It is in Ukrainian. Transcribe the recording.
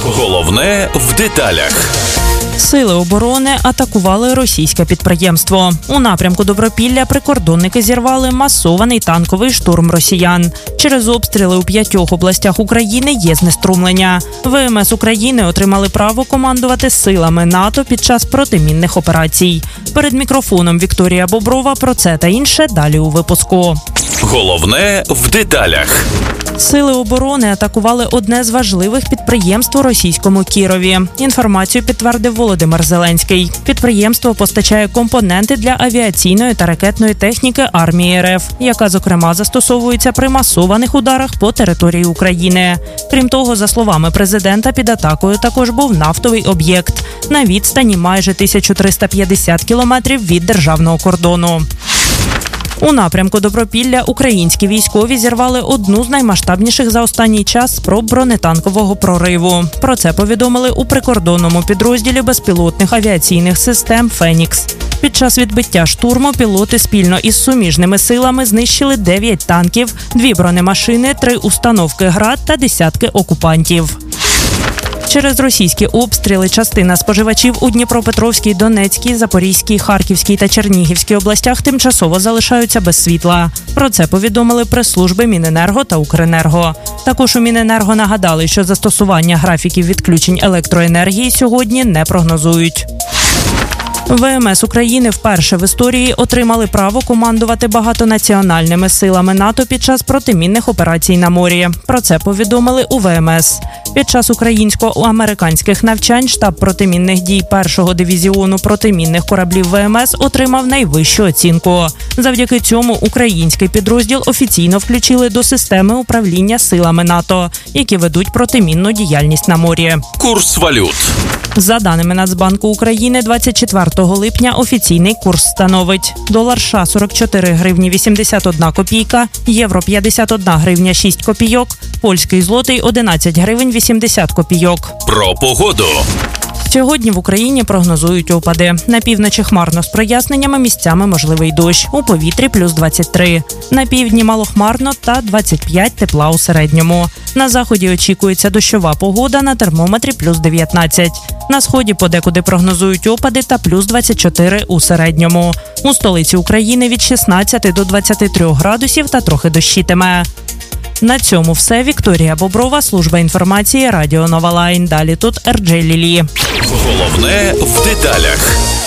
Головне в деталях. Сили оборони атакували російське підприємство. У напрямку Добропілля прикордонники зірвали масований танковий штурм росіян. Через обстріли у 5 областях України є знеструмлення. ВМС України отримали право командувати силами НАТО під час протимінних операцій. Перед мікрофоном Вікторія Боброва про це та інше далі у випуску. Головне в деталях. Сили оборони атакували одне з важливих підприємств у російському Кірові. Інформацію підтвердив Володимир Зеленський. Підприємство постачає компоненти для авіаційної та ракетної техніки армії РФ, яка, зокрема, застосовується при масованих ударах по території України. Крім того, за словами президента, під атакою також був нафтовий об'єкт на відстані майже 1350 кілометрів від державного кордону. У напрямку Добропілля українські військові зірвали одну з наймасштабніших за останній час спроб бронетанкового прориву. Про це повідомили у прикордонному підрозділі безпілотних авіаційних систем «Фенікс». Під час відбиття штурму пілоти спільно із суміжними силами знищили 9 танків, 2 бронемашини, 3 установки «Град» та десятки окупантів. Через російські обстріли частина споживачів у Дніпропетровській, Донецькій, Запорізькій, Харківській та Чернігівській областях тимчасово залишаються без світла. Про це повідомили прес-служби Міненерго та Укренерго. Також у Міненерго нагадали, що застосування графіків відключень електроенергії сьогодні не прогнозують. ВМС України вперше в історії отримали право командувати багатонаціональними силами НАТО під час протимінних операцій на морі. Про це повідомили у ВМС. Під час українсько-американських навчань штаб протимінних дій 1-го дивізіону протимінних кораблів ВМС отримав найвищу оцінку. Завдяки цьому український підрозділ офіційно включили до системи управління силами НАТО, які ведуть протимінну діяльність на морі. Курс валют. За даними Нацбанку України, 24 липня офіційний курс становить: долар США – 44 гривні 81 копійка, євро – 51 гривня 6 копійок, польський злотий – 11 гривень 80 копійок. Про погоду. Сьогодні в Україні прогнозують опади. На півночі хмарно з проясненнями, місцями можливий дощ. У повітрі плюс 23. На півдні малохмарно та 25 тепла у середньому. На заході очікується дощова погода, на термометрі плюс 19. На сході подекуди прогнозують опади та плюс 24 у середньому. У столиці України від 16 до 23 градусів та трохи дощитиме. На цьому все. Вікторія Боброва, служба інформації, Радіо Нова Лайн. Далі тут Ерджей Лілі. Головне в деталях.